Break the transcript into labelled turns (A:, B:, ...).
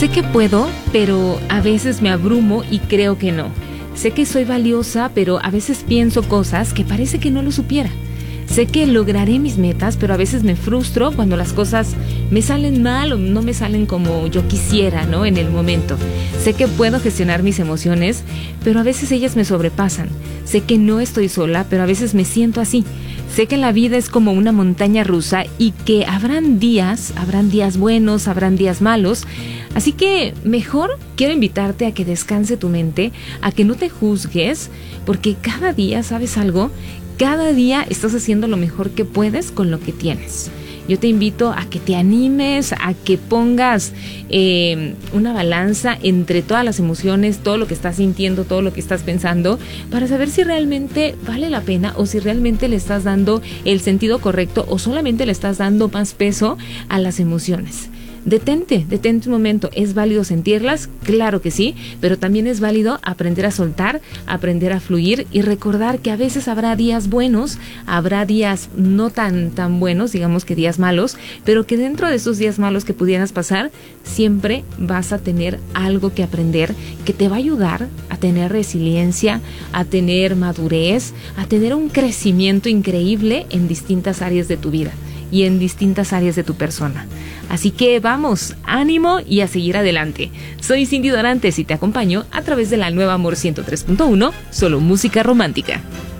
A: Sé que puedo, pero a veces me abrumo y creo que no. Sé que soy valiosa, pero a veces pienso cosas que parece que no lo supiera. Sé que lograré mis metas, pero a veces me frustro cuando las cosas me salen mal o no me salen como yo quisiera, ¿no? En el momento. Sé que puedo gestionar mis emociones, pero a veces ellas me sobrepasan. Sé que no estoy sola, pero a veces me siento así. Sé que la vida es como una montaña rusa y que habrán días buenos, habrán días malos. Así que mejor quiero invitarte a que descanse tu mente, a que no te juzgues, porque cada día, ¿sabes algo? Cada día estás haciendo lo mejor que puedes con lo que tienes. Yo te invito a que te animes, a que pongas una balanza entre todas las emociones, todo lo que estás sintiendo, todo lo que estás pensando, para saber si realmente vale la pena o si realmente le estás dando el sentido correcto o solamente le estás dando más peso a las emociones. Detente un momento. ¿Es válido sentirlas? Claro que sí, pero también es válido aprender a soltar, aprender a fluir y recordar que a veces habrá días buenos, habrá días no tan buenos, digamos que días malos, pero que dentro de esos días malos que pudieras pasar, siempre vas a tener algo que aprender que te va a ayudar a tener resiliencia, a tener madurez, a tener un crecimiento increíble en distintas áreas de tu vida y en distintas áreas de tu persona. Así que vamos, ánimo y a seguir adelante. Soy Cindy Dorantes y te acompaño a través de la nueva Amor 103.1, solo música romántica.